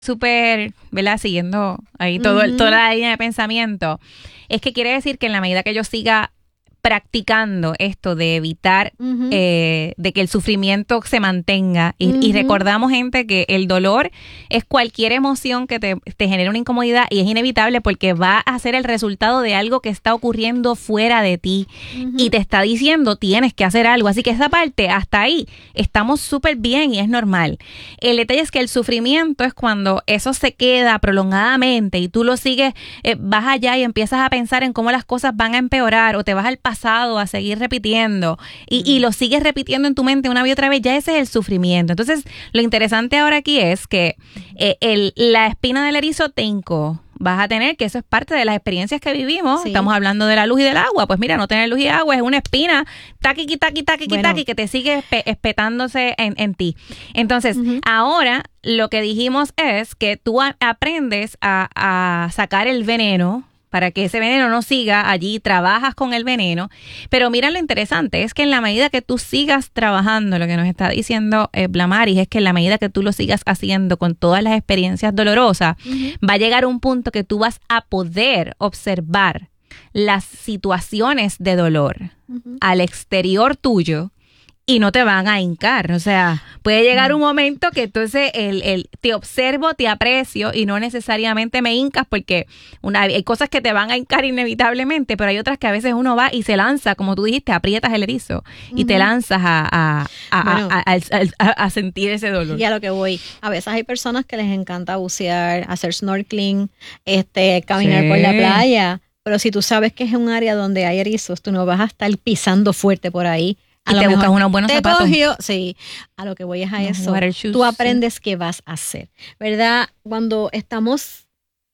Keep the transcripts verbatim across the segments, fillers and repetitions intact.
súper, ¿verdad? Siguiendo ahí todo, Ujú. toda la línea de pensamiento, es que quiere decir que en la medida que yo siga practicando esto de evitar Ujú. eh, de que el sufrimiento se mantenga y, y Ujú. recordamos, gente, que el dolor es cualquier emoción que te, te genere una incomodidad y es inevitable porque va a ser el resultado de algo que está ocurriendo fuera de ti Ujú. y te está diciendo tienes que hacer algo, así que esa parte hasta ahí estamos súper bien y es normal. El detalle es que el sufrimiento es cuando eso se queda prolongadamente y tú lo sigues, eh, vas allá y empiezas a pensar en cómo las cosas van a empeorar o te vas al pasado a seguir repitiendo y, y lo sigues repitiendo en tu mente una y otra vez, ya ese es el sufrimiento. Entonces, lo interesante ahora aquí es que eh, el, la espina del erizo te hincó. Vas a tener que eso es parte de las experiencias que vivimos. Sí. Estamos hablando de la luz y del agua. Pues mira, no tener luz y agua es una espina taqui, taqui, taqui, Bueno. taqui, que te sigue espe- espetándose en, en ti. Entonces, Ujú. ahora lo que dijimos es que tú a- aprendes a, a sacar el veneno para que ese veneno no siga allí, trabajas con el veneno. Pero mira lo interesante, es que en la medida que tú sigas trabajando, lo que nos está diciendo eh, Blamaris, es que en la medida que tú lo sigas haciendo con todas las experiencias dolorosas, Ujú. va a llegar un punto que tú vas a poder observar las situaciones de dolor Ujú. al exterior tuyo y no te van a hincar. O sea, puede llegar un momento que entonces el, el, te observo, te aprecio y no necesariamente me hincas porque una, hay cosas que te van a hincar inevitablemente, pero hay otras que a veces uno va y se lanza, como tú dijiste, aprietas el erizo y te Ujú. lanzas a, a, a, Bueno. a, a, a, a- a sentir ese dolor. Y a lo que voy, a veces hay personas que les encanta bucear, hacer snorkeling, este, caminar Sí. por la playa, pero si tú sabes que es un área donde hay erizos, tú no vas a estar pisando fuerte por ahí. A Y lo te mejor buscas unos buenos te zapatos. cogió, sí, a lo que voy es a Unos eso. water shoes, Tú sí. aprendes qué vas a hacer, ¿verdad? Cuando estamos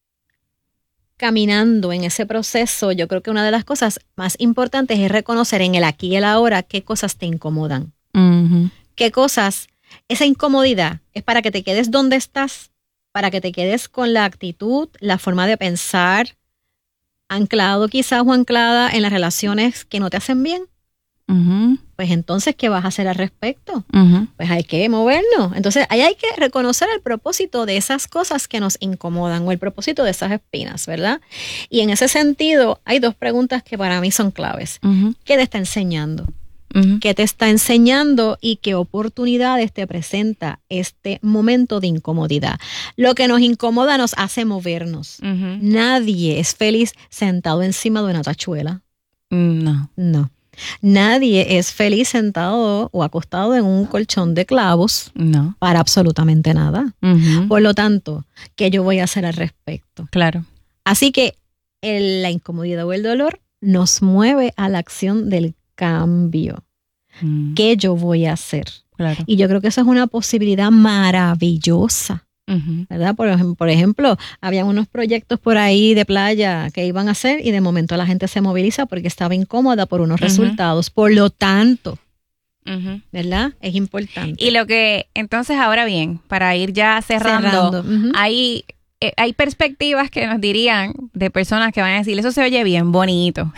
caminando en ese proceso, yo creo que una de las cosas más importantes es reconocer en el aquí y el ahora qué cosas te incomodan. Ujú. ¿Qué cosas? Esa incomodidad es para que te quedes donde estás, para que te quedes con la actitud, la forma de pensar, anclado quizás o anclada en las relaciones que no te hacen bien. Ujú. Pues entonces, ¿qué vas a hacer al respecto? Ujú. Pues hay que movernos. Entonces, ahí hay que reconocer el propósito de esas cosas que nos incomodan o el propósito de esas espinas, ¿verdad? Y en ese sentido, hay dos preguntas que para mí son claves. Ujú. ¿Qué te está enseñando? Ujú. ¿Qué te está enseñando y qué oportunidades te presenta este momento de incomodidad? Lo que nos incomoda nos hace movernos. Ujú. Nadie es feliz sentado encima de una tachuela. No. No. Nadie es feliz sentado o acostado en un colchón de clavos No. para absolutamente nada. Ujú. Por lo tanto, ¿qué yo voy a hacer al respecto? Claro. Así que el- la incomodidad o el dolor nos mueve a la acción del cambio. Mm. ¿Qué yo voy a hacer? Claro. Y yo creo que eso es una posibilidad maravillosa, Ujú. ¿verdad? Por, ejem- por ejemplo, habían unos proyectos por ahí de playa que iban a hacer y de momento la gente se moviliza porque estaba incómoda por unos Ujú. resultados. Por lo tanto, Ujú. ¿verdad? Es importante. Y lo que, entonces, ahora bien, para ir ya cerrando, Cerrando, ujú. hay, eh, hay perspectivas que nos dirían de personas que van a decir, eso se oye bien bonito.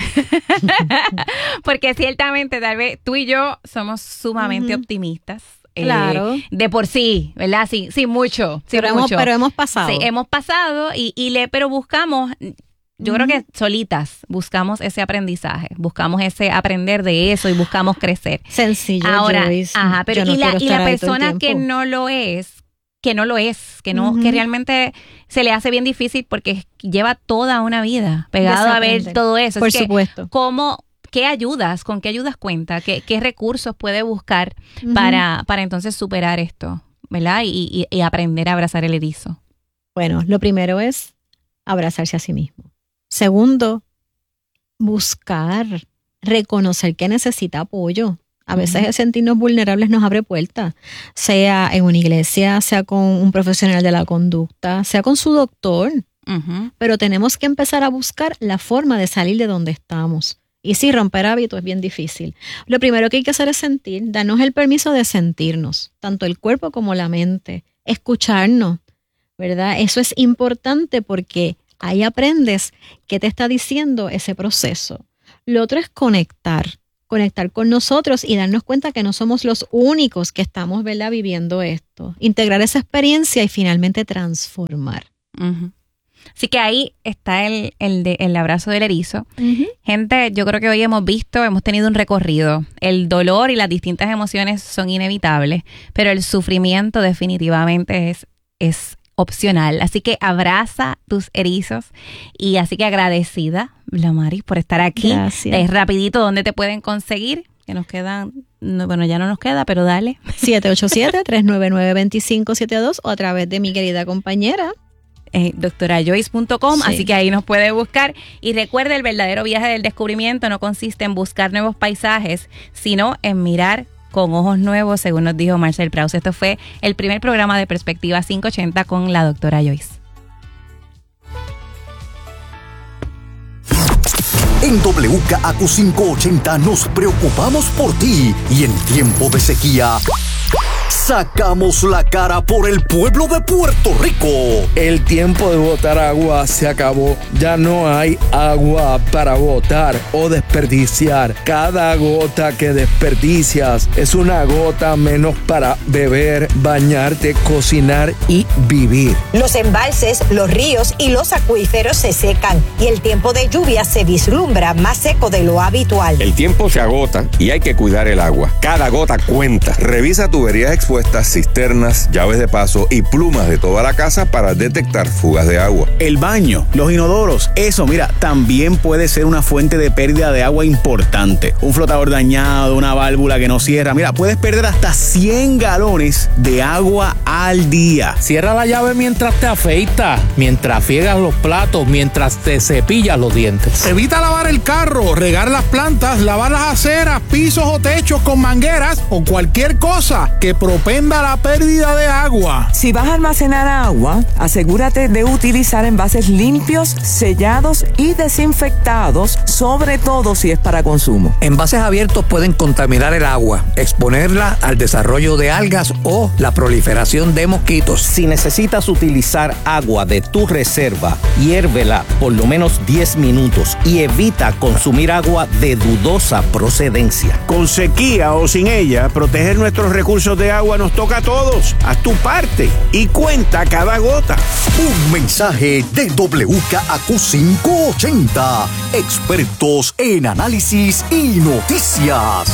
Porque ciertamente, tal vez tú y yo somos sumamente Ujú. optimistas. eh, Claro. de por sí, ¿verdad? Sí, sí, mucho. Sí, pero, hemos, mucho. pero hemos pasado. Sí, hemos pasado y, y le, pero buscamos, yo creo que solitas buscamos ese aprendizaje, buscamos ese aprender de eso y buscamos crecer. Sencillo, Ahora, Joyce. ajá, pero Yo no y la, quiero y estar la ahí todo el persona que tiempo. no lo es, que no lo es, que no, Ujú. que realmente se le hace bien difícil porque lleva toda una vida pegado a ver Desaprender. todo eso. Por Es que, supuesto. ¿cómo, qué ayudas, con qué ayudas cuenta? ¿Qué, qué recursos puede buscar Ujú. para, para entonces superar esto, ¿verdad? Y, y, y aprender a abrazar el erizo. Bueno, lo primero es abrazarse a sí mismo. Segundo, buscar, reconocer que necesita apoyo. A veces Ujú. el sentirnos vulnerables nos abre puertas, sea en una iglesia, sea con un profesional de la conducta, sea con su doctor. Ujú. Pero tenemos que empezar a buscar la forma de salir de donde estamos. Y sí, romper hábitos es bien difícil. Lo primero que hay que hacer es sentir, darnos el permiso de sentirnos, tanto el cuerpo como la mente, escucharnos, ¿verdad? Eso es importante porque ahí aprendes qué te está diciendo ese proceso. Lo otro es conectar. conectar con nosotros y darnos cuenta que no somos los únicos que estamos, ¿verdad?, viviendo esto. Integrar esa experiencia y finalmente transformar. Uh-huh. Así que ahí está el, el, de, el abrazo del erizo. Uh-huh. Gente, yo creo que hoy hemos visto, hemos tenido un recorrido. El dolor y las distintas emociones son inevitables, pero el sufrimiento definitivamente es, es opcional. Así que abraza tus erizos y así que agradecida, Blamaris, por estar aquí. Gracias. Es rapidito, ¿dónde te pueden conseguir? Que nos quedan, no, bueno, ya no nos queda, pero dale. siete ocho siete, tres nueve nueve, dos cinco siete dos o a través de mi querida compañera Eh, doctora joyce punto com, sí. Así que ahí nos puede buscar. Y recuerde, el verdadero viaje del descubrimiento no consiste en buscar nuevos paisajes, sino en mirar con ojos nuevos, según nos dijo Marcel Proust. Esto fue el primer programa de Perspectiva quinientos ochenta con la doctora Joyce. En W K A Q quinientos ochenta nos preocupamos por ti y en tiempo de sequía sacamos la cara por el pueblo de Puerto Rico. El tiempo de botar agua se acabó. Ya no hay agua para botar o desperdiciar. Cada gota que desperdicias es una gota menos para beber, bañarte, cocinar y vivir. Los embalses, los ríos y los acuíferos se secan y el tiempo de lluvia se vislumbra más seco de lo habitual. El tiempo se agota y hay que cuidar el agua. Cada gota cuenta. Revisa tuberías expuestas, cisternas, llaves de paso y plumas de toda la casa para detectar fugas de agua. El baño, los inodoros, eso, mira, también puede ser una fuente de pérdida de agua importante. Un flotador dañado, una válvula que no cierra, mira, puedes perder hasta cien galones de agua al día. Cierra la llave mientras te afeitas, mientras friegas los platos, mientras te cepillas los dientes. Evita lavar el carro, regar las plantas, lavar las aceras, pisos o techos con mangueras o cualquier cosa que propenda la pérdida de agua. Si vas a almacenar agua, asegúrate de utilizar envases limpios, sellados y desinfectados, sobre todo si es para consumo. Envases abiertos pueden contaminar el agua, exponerla al desarrollo de algas o la proliferación de mosquitos. Si necesitas utilizar agua de tu reserva, hiérvela por lo menos diez minutos y evita consumir agua de dudosa procedencia. Con sequía o sin ella, proteger nuestros recursos de agua nos toca a todos. Haz tu parte y cuenta cada gota. Un mensaje de W K A Q quinientos ochenta. Expertos en análisis y noticias.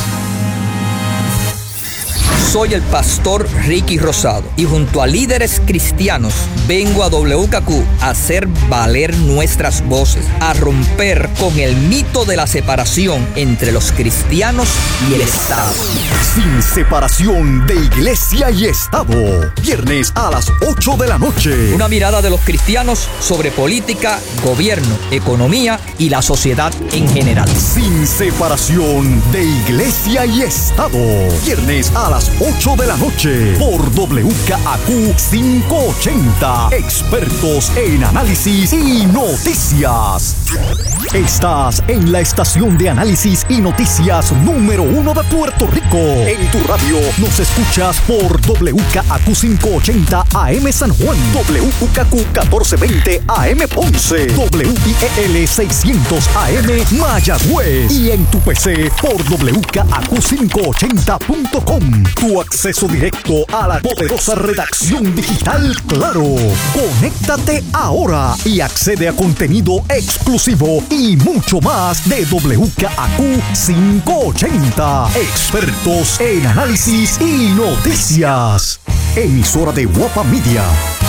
Soy el pastor Ricky Rosado y junto a líderes cristianos vengo a W K Q a hacer valer nuestras voces, a romper con el mito de la separación entre los cristianos y el Estado. Sin separación de iglesia y Estado. Viernes a las ocho de la noche. Una mirada de los cristianos sobre política, gobierno, economía y la sociedad en general. Sin separación de iglesia y Estado. Viernes a las ocho de la noche por W K A Q quinientos ochenta. Expertos en análisis y noticias. Estás en la estación de análisis y noticias número uno de Puerto Rico. En tu radio nos escuchas por W K A Q quinientos ochenta A M San Juan, W K Q catorce veinte A M Ponce, W I E L seiscientos A M Mayagüez y en tu P C por W K A Q quinientos ochenta punto com. Tu acceso directo a la poderosa redacción digital Claro. Conéctate ahora y accede a contenido exclusivo y mucho más de W K A Q quinientos ochenta. Expertos en análisis y noticias. Emisora de Guapa Media.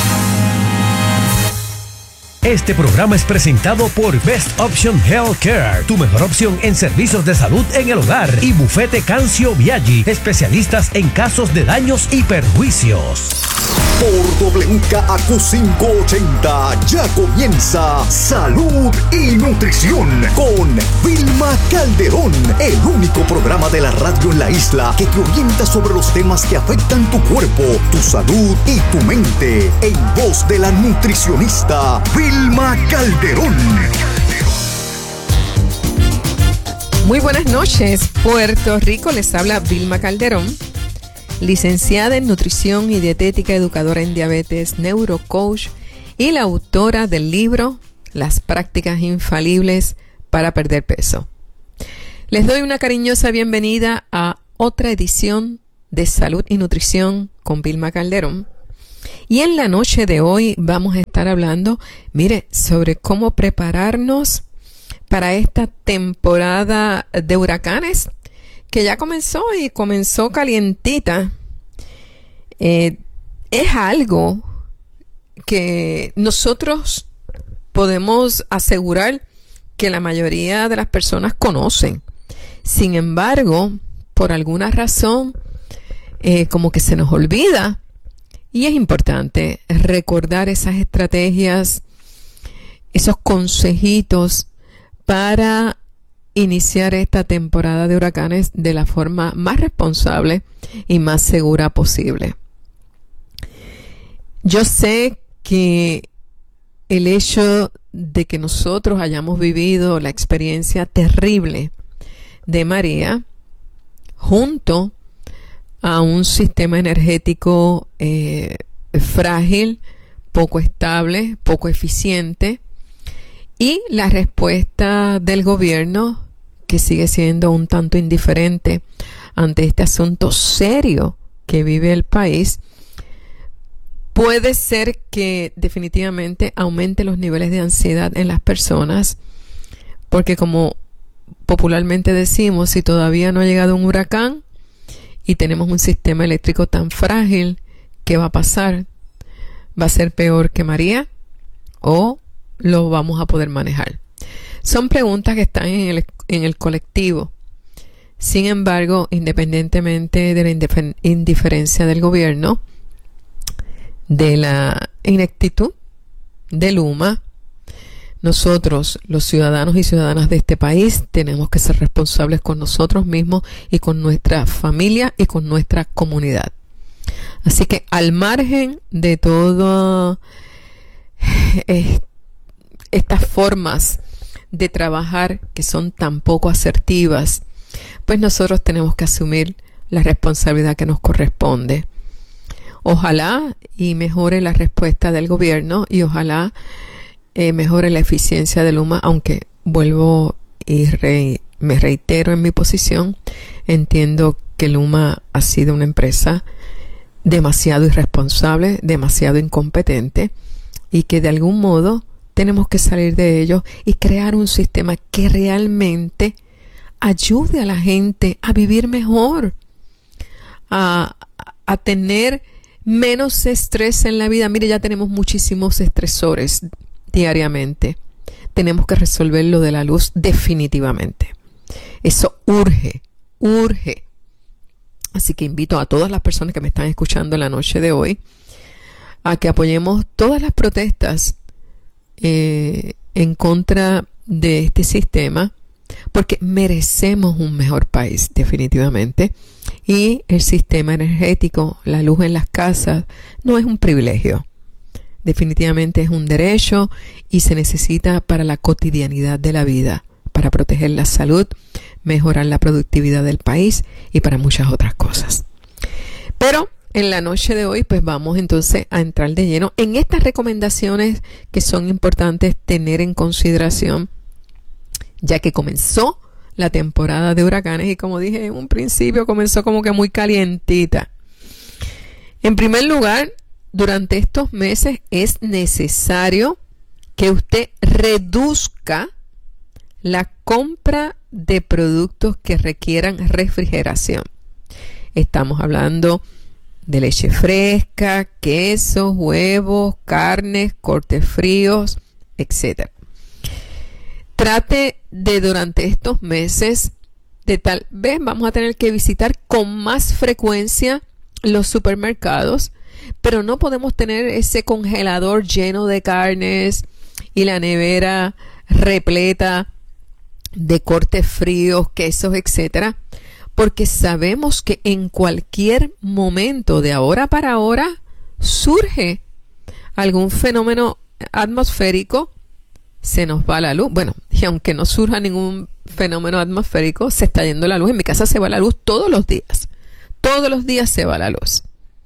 Este programa es presentado por Best Option Healthcare, tu mejor opción en servicios de salud en el hogar, y Bufete Cancio Viaggi, especialistas en casos de daños y perjuicios. Por W K A Q quinientos ochenta ya comienza Salud y Nutrición con Vilma Calderón, el único programa de la radio en la isla que te orienta sobre los temas que afectan tu cuerpo, tu salud y tu mente, en voz de la nutricionista Vilma Calderón. Muy buenas noches, Puerto Rico, les habla Vilma Calderón, licenciada en Nutrición y Dietética, educadora en diabetes, neurocoach y la autora del libro Las prácticas infalibles para perder peso. Les doy una cariñosa bienvenida a otra edición de Salud y Nutrición con Vilma Calderón. Y en la noche de hoy vamos a estar hablando, mire, sobre cómo prepararnos para esta temporada de huracanes que ya comenzó y comenzó calientita. Eh, es algo que nosotros podemos asegurar que la mayoría de las personas conocen. Sin embargo, por alguna razón, eh, como que se nos olvida. Y es importante recordar esas estrategias, esos consejitos para iniciar esta temporada de huracanes de la forma más responsable y más segura posible. Yo sé que el hecho de que nosotros hayamos vivido la experiencia terrible de María, junto a un sistema energético eh, frágil, poco estable, poco eficiente, y la respuesta del gobierno, que sigue siendo un tanto indiferente ante este asunto serio que vive el país, puede ser que definitivamente aumente los niveles de ansiedad en las personas, porque como popularmente decimos, si todavía no ha llegado un huracán y tenemos un sistema eléctrico tan frágil, ¿qué va a pasar? ¿Va a ser peor que María o lo vamos a poder manejar? Son preguntas que están en el, en el colectivo. Sin embargo, independientemente de la indifer- indiferencia del gobierno, de la ineptitud de Luma, nosotros, los ciudadanos y ciudadanas de este país, tenemos que ser responsables con nosotros mismos y con nuestra familia y con nuestra comunidad. Así que al margen de todas eh, estas formas de trabajar que son tan poco asertivas, pues nosotros tenemos que asumir la responsabilidad que nos corresponde. Ojalá y mejore la respuesta del gobierno y ojalá eh, mejore la eficiencia de Luma, aunque vuelvo y re, me reitero en mi posición, entiendo que Luma ha sido una empresa demasiado irresponsable, demasiado incompetente y que de algún modo tenemos que salir de ello y crear un sistema que realmente ayude a la gente a vivir mejor, a, a tener menos estrés en la vida. Mire, ya tenemos muchísimos estresores diariamente. Tenemos que resolver lo de la luz definitivamente. Eso urge, urge. Así que invito a todas las personas que me están escuchando en la noche de hoy a que apoyemos todas las protestas eh, en contra de este sistema, porque merecemos un mejor país definitivamente. Y el sistema energético, la luz en las casas, no es un privilegio. Definitivamente es un derecho y se necesita para la cotidianidad de la vida, para proteger la salud, mejorar la productividad del país y para muchas otras cosas. Pero en la noche de hoy, pues vamos entonces a entrar de lleno en estas recomendaciones que son importantes tener en consideración, ya que comenzó la temporada de huracanes y como dije en un principio, comenzó como que muy calientita. En primer lugar, durante estos meses es necesario que usted reduzca la compra de productos que requieran refrigeración. Estamos hablando de leche fresca, quesos, huevos, carnes, cortes fríos, etcétera. Trate de durante estos meses, de tal vez vamos a tener que visitar con más frecuencia los supermercados, pero no podemos tener ese congelador lleno de carnes y la nevera repleta de cortes fríos, quesos, etcétera, porque sabemos que en cualquier momento de ahora para ahora surge algún fenómeno atmosférico, se nos va la luz. Bueno, y aunque no surja ningún fenómeno atmosférico, se está yendo la luz. En mi casa se va la luz todos los días. Todos los días se va la luz.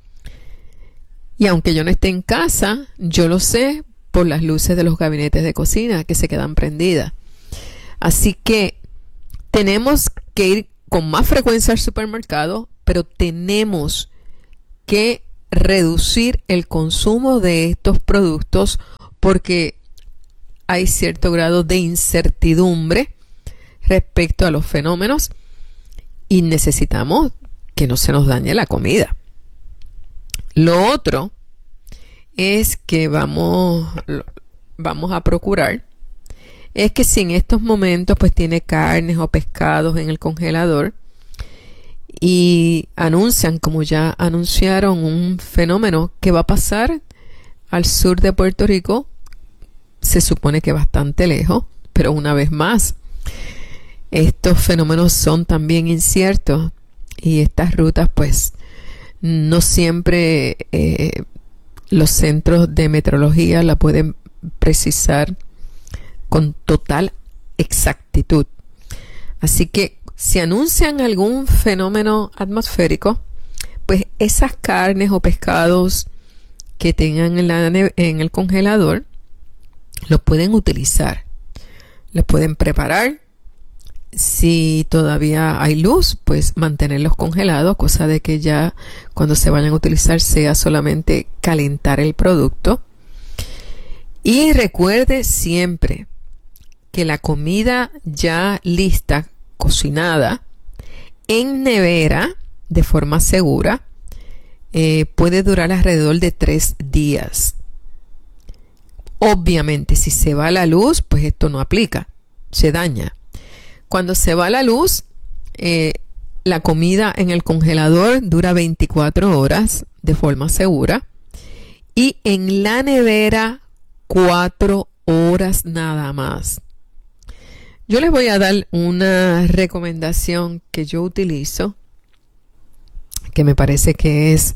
Y aunque yo no esté en casa, yo lo sé por las luces de los gabinetes de cocina que se quedan prendidas. Así que tenemos que ir con más frecuencia al supermercado, pero tenemos que reducir el consumo de estos productos porque hay cierto grado de incertidumbre respecto a los fenómenos y necesitamos que no se nos dañe la comida. Lo otro es que vamos, vamos a procurar es que si en estos momentos pues tiene carnes o pescados en el congelador y anuncian, como ya anunciaron, un fenómeno que va a pasar al sur de Puerto Rico, se supone que bastante lejos, pero una vez más, estos fenómenos son también inciertos y estas rutas pues no siempre eh, los centros de meteorología la pueden precisar con total exactitud. Así que si anuncian algún fenómeno atmosférico, pues esas carnes o pescados que tengan en, la en el congelador los pueden utilizar, los pueden preparar. Si todavía hay luz, pues mantenerlos congelados, cosa de que ya cuando se vayan a utilizar sea solamente calentar el producto. Y recuerde siempre que la comida ya lista, cocinada, en nevera de forma segura, eh, puede durar alrededor de tres días. Obviamente, si se va la luz, pues esto no aplica, se daña. Cuando se va la luz, eh, la comida en el congelador dura veinticuatro horas de forma segura y en la nevera cuatro horas nada más. Yo les voy a dar una recomendación que yo utilizo, que me parece que es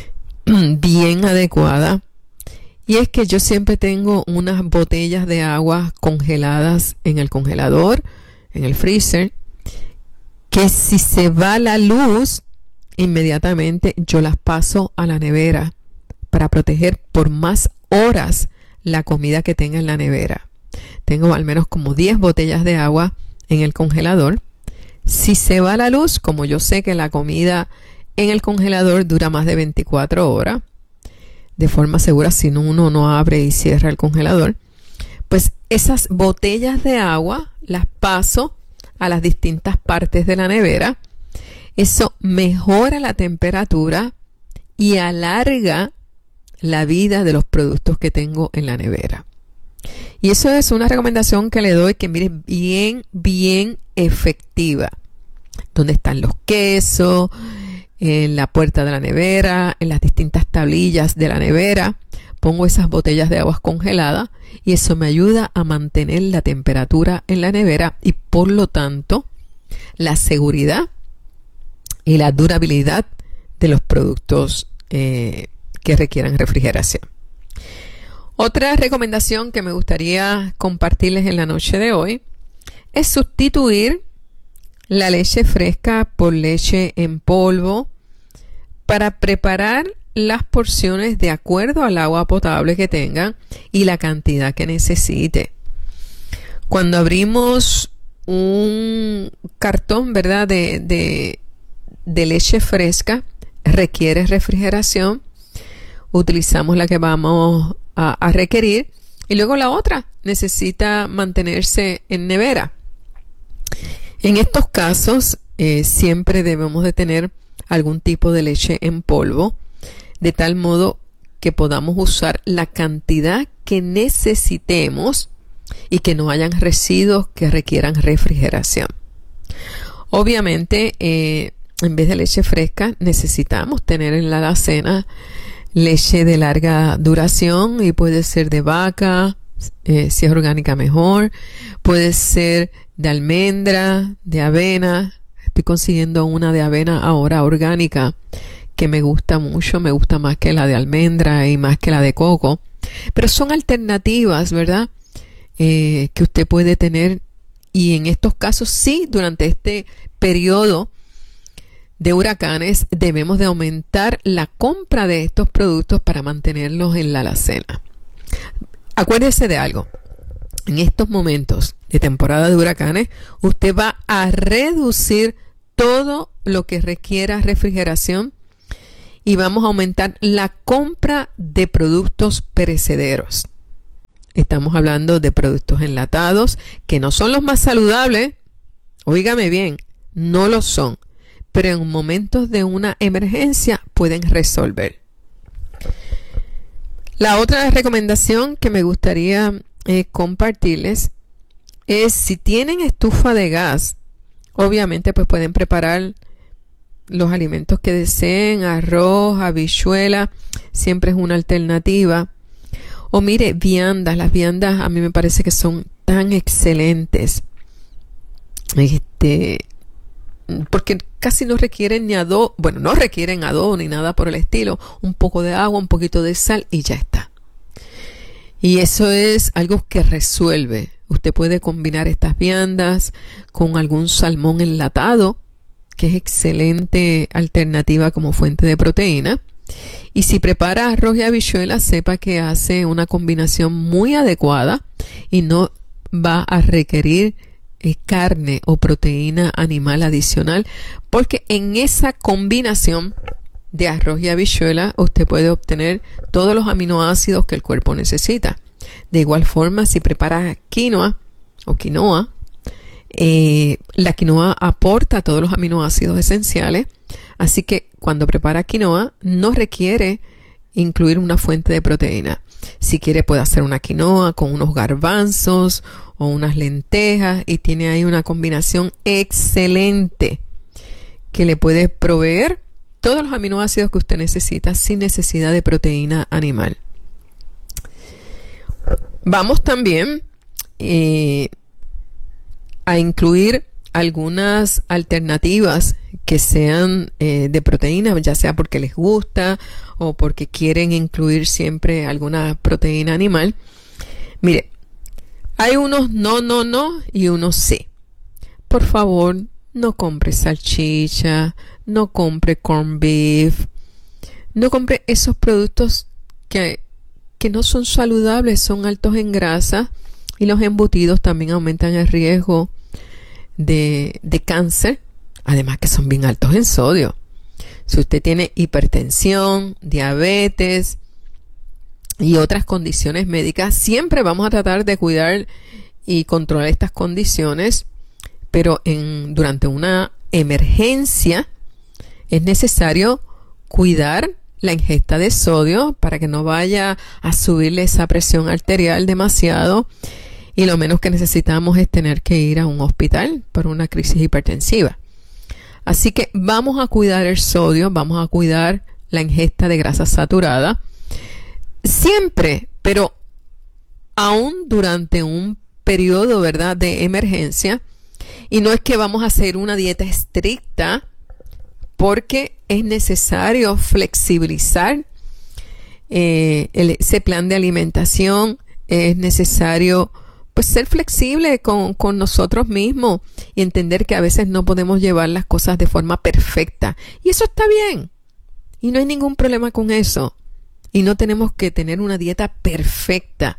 bien adecuada, y es que yo siempre tengo unas botellas de agua congeladas en el congelador, en el freezer, que si se va la luz, inmediatamente yo las paso a la nevera para proteger por más horas la comida que tenga en la nevera. Tengo al menos como diez botellas de agua en el congelador. Si se va la luz, como yo sé que la comida en el congelador dura más de veinticuatro horas, de forma segura, si no uno no abre y cierra el congelador, pues esas botellas de agua las paso a las distintas partes de la nevera. Eso mejora la temperatura y alarga la vida de los productos que tengo en la nevera. Y eso es una recomendación que le doy, que mire, bien, bien efectiva. Donde están los quesos, en la puerta de la nevera, en las distintas tablillas de la nevera, pongo esas botellas de agua congeladas y eso me ayuda a mantener la temperatura en la nevera y por lo tanto la seguridad y la durabilidad de los productos eh, que requieran refrigeración. Otra recomendación que me gustaría compartirles en la noche de hoy es sustituir la leche fresca por leche en polvo para preparar las porciones de acuerdo al agua potable que tengan y la cantidad que necesite. Cuando abrimos un cartón, ¿verdad?, de, de, de leche fresca, requiere refrigeración. Utilizamos la que vamos a, a requerir y luego la otra necesita mantenerse en nevera. En estos casos eh, siempre debemos de tener algún tipo de leche en polvo, de tal modo que podamos usar la cantidad que necesitemos y que no hayan residuos que requieran refrigeración. Obviamente, eh, en vez de leche fresca, necesitamos tener en la alacena leche de larga duración y puede ser de vaca, eh, si es orgánica mejor, puede ser de almendra, de avena. Estoy consiguiendo una de avena ahora orgánica que me gusta mucho, me gusta más que la de almendra y más que la de coco, pero son alternativas, ¿verdad?, eh, que usted puede tener, y en estos casos sí, durante este periodo de huracanes debemos de aumentar la compra de estos productos para mantenerlos en la alacena. Acuérdese de algo, en estos momentos de temporada de huracanes, usted va a reducir todo lo que requiera refrigeración y vamos a aumentar la compra de productos perecederos. Estamos hablando de productos enlatados que no son los más saludables. Óigame bien, no lo son, pero en momentos de una emergencia pueden resolver. La otra recomendación que me gustaría eh, compartirles es si tienen estufa de gas, obviamente pues pueden preparar los alimentos que deseen, arroz, habichuela, siempre es una alternativa. O mire, viandas, las viandas a mí me parece que son tan excelentes. Este, porque casi no requieren ni adobo, bueno, no requieren adobo ni nada por el estilo, un poco de agua, un poquito de sal y ya está. Y eso es algo que resuelve. Usted puede combinar estas viandas con algún salmón enlatado, que es excelente alternativa como fuente de proteína. Y si prepara arroz y habichuelas, sepa que hace una combinación muy adecuada y no va a requerir eh, carne o proteína animal adicional, porque en esa combinación de arroz y habichuela usted puede obtener todos los aminoácidos que el cuerpo necesita. De igual forma, si prepara quinoa o quinoa, eh, la quinoa aporta todos los aminoácidos esenciales, así que cuando prepara quinoa no requiere incluir una fuente de proteína. Si quiere puede hacer una quinoa con unos garbanzos o unas lentejas y tiene ahí una combinación excelente que le puede proveer todos los aminoácidos que usted necesita sin necesidad de proteína animal. Vamos también eh, a incluir algunas alternativas que sean eh, de proteína, ya sea porque les gusta o porque quieren incluir siempre alguna proteína animal. Mire, hay unos no, no, no y unos sí. Por favor, no compre salchicha, no compre corned beef, no compre esos productos que, que no son saludables, son altos en grasa, y los embutidos también aumentan el riesgo de, de cáncer, además que son bien altos en sodio. Si usted tiene hipertensión, diabetes y otras condiciones médicas, siempre vamos a tratar de cuidar y controlar estas condiciones, pero en, durante una emergencia es necesario cuidar la ingesta de sodio para que no vaya a subirle esa presión arterial demasiado, y lo menos que necesitamos es tener que ir a un hospital por una crisis hipertensiva. Así que vamos a cuidar el sodio, vamos a cuidar la ingesta de grasa saturada siempre, pero aún durante un periodo, ¿verdad?, de emergencia. Y no es que vamos a hacer una dieta estricta, porque es necesario flexibilizar eh, el, ese plan de alimentación. Es necesario pues ser flexible con, con nosotros mismos y entender que a veces no podemos llevar las cosas de forma perfecta. Y eso está bien. Y no hay ningún problema con eso. Y no tenemos que tener una dieta perfecta,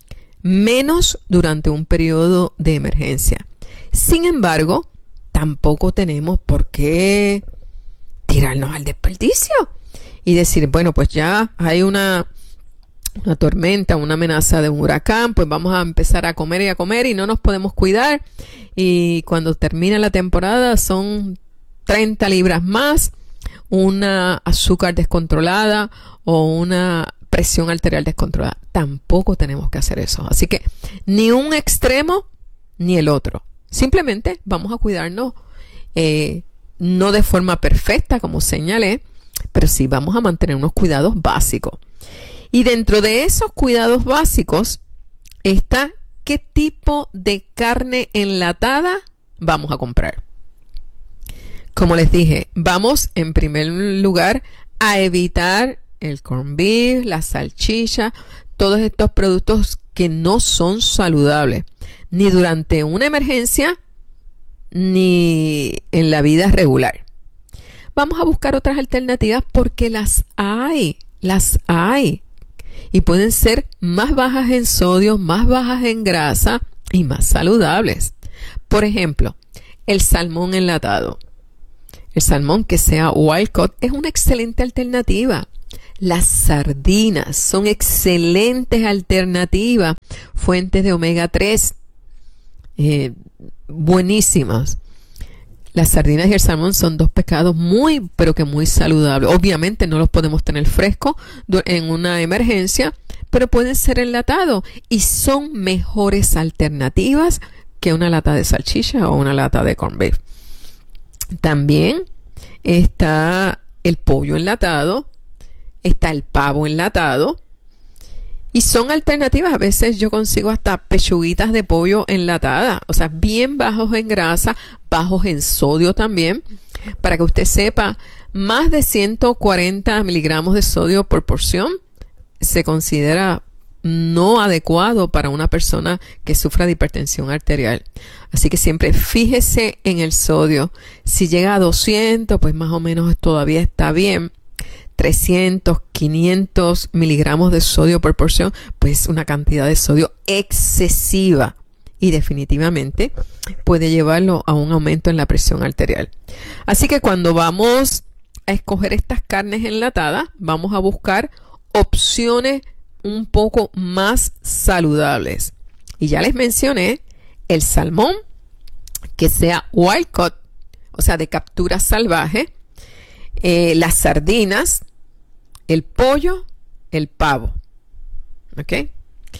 menos durante un periodo de emergencia. Sin embargo, tampoco tenemos por qué tirarnos al desperdicio y decir, bueno, pues ya hay una, una tormenta, una amenaza de un huracán, pues vamos a empezar a comer y a comer y no nos podemos cuidar, y cuando termina la temporada son treinta libras más, una azúcar descontrolada o una presión arterial descontrolada. Tampoco tenemos que hacer eso. Así que ni un extremo ni el otro. Simplemente vamos a cuidarnos, eh, no de forma perfecta, como señalé, pero sí vamos a mantener unos cuidados básicos. Y dentro de esos cuidados básicos está qué tipo de carne enlatada vamos a comprar. Como les dije, vamos en primer lugar a evitar el corned beef, la salchicha, todos estos productos que no son saludables, ni durante una emergencia, ni en la vida regular. Vamos a buscar otras alternativas porque las hay, las hay. Y pueden ser más bajas en sodio, más bajas en grasa, y más saludables. Por ejemplo, el salmón enlatado. El salmón que sea wild caught es una excelente alternativa. Las sardinas son excelentes alternativas, fuentes de omega tres, eh, buenísimas. Las sardinas y el salmón son dos pescados muy, pero que muy saludables. Obviamente no los podemos tener frescos en una emergencia, pero pueden ser enlatados y son mejores alternativas que una lata de salchicha o una lata de corned beef. También está el pollo enlatado, está el pavo enlatado y son alternativas. A veces yo consigo hasta pechuguitas de pollo enlatadas, o sea, bien bajos en grasa, bajos en sodio también. Para que usted sepa, más de ciento cuarenta miligramos de sodio por porción se considera no adecuado para una persona que sufra de hipertensión arterial. Así que siempre fíjese en el sodio. Si llega a doscientos, pues más o menos todavía está bien. trescientos, quinientos miligramos de sodio por porción, pues una cantidad de sodio excesiva y definitivamente puede llevarlo a un aumento en la presión arterial. Así que cuando vamos a escoger estas carnes enlatadas, vamos a buscar opciones un poco más saludables. Y ya les mencioné el salmón que sea wild caught, o sea, de captura salvaje, eh, las sardinas, el pollo, el pavo. ¿Ok?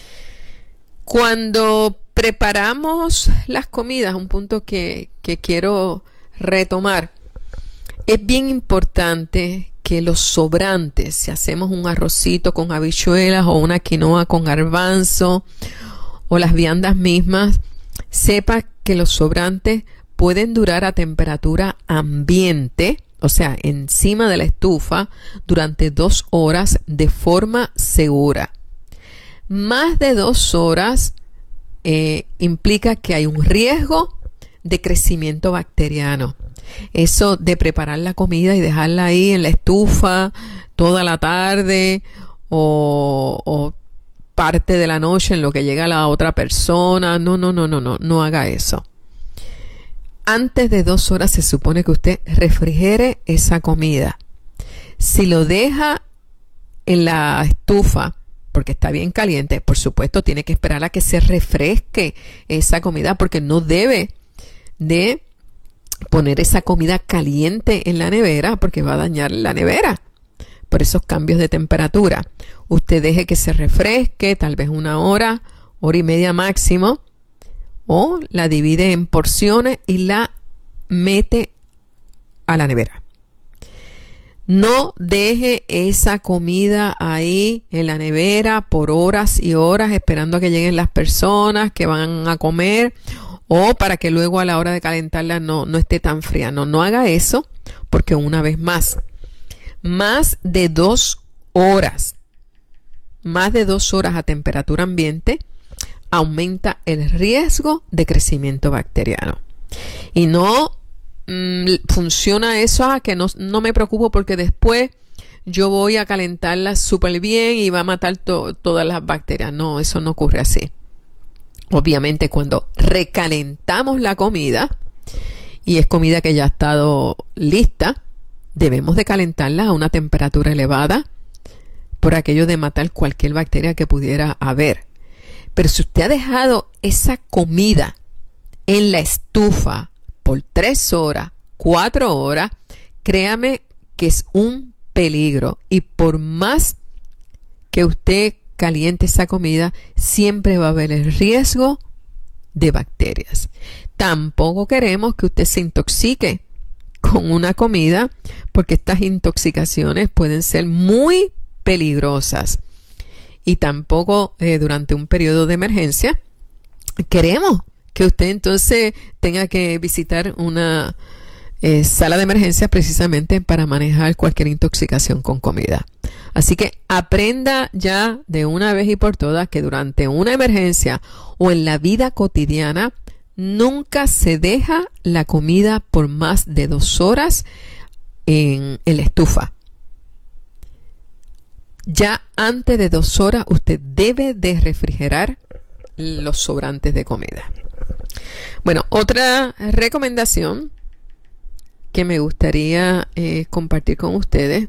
Cuando preparamos las comidas, un punto que, que quiero retomar, es bien importante que los sobrantes, si hacemos un arrocito con habichuelas o una quinoa con garbanzo o las viandas mismas, sepa que los sobrantes pueden durar a temperatura ambiente, o sea, encima de la estufa, durante dos horas de forma segura. Más de dos horas eh, implica que hay un riesgo de crecimiento bacteriano. Eso de preparar la comida y dejarla ahí en la estufa toda la tarde o, o parte de la noche en lo que llega la otra persona. No, no, no, no, no, no haga eso. Antes de dos horas se supone que usted refrigere esa comida. Si lo deja en la estufa porque está bien caliente, por supuesto tiene que esperar a que se refresque esa comida, porque no debe de poner esa comida caliente en la nevera porque va a dañar la nevera por esos cambios de temperatura. Usted deje que se refresque, tal vez una hora, hora y media máximo, o la divide en porciones y la mete a la nevera. No deje esa comida ahí en la nevera por horas y horas esperando a que lleguen las personas que van a comer, o para que luego a la hora de calentarla no, no esté tan fría. No, no haga eso, porque una vez más, más de dos horas, más de dos horas a temperatura ambiente, aumenta el riesgo de crecimiento bacteriano. Y no mmm, funciona eso, ah, que no, no me preocupo porque después yo voy a calentarla súper bien y va a matar to- todas las bacterias. No, eso no ocurre así. Obviamente cuando recalentamos la comida y es comida que ya ha estado lista, debemos de calentarla a una temperatura elevada por aquello de matar cualquier bacteria que pudiera haber. Pero si usted ha dejado esa comida en la estufa por tres horas, cuatro horas, créame que es un peligro. Y por más que usted caliente esa comida, siempre va a haber el riesgo de bacterias. Tampoco queremos que usted se intoxique con una comida, porque estas intoxicaciones pueden ser muy peligrosas. Y tampoco eh, durante un periodo de emergencia queremos que usted entonces tenga que visitar una eh, sala de emergencia precisamente para manejar cualquier intoxicación con comida. Así que aprenda ya de una vez y por todas que durante una emergencia o en la vida cotidiana nunca se deja la comida por más de dos horas en, en la estufa. Ya antes de dos horas usted debe de refrigerar los sobrantes de comida. Bueno, otra recomendación que me gustaría eh, compartir con ustedes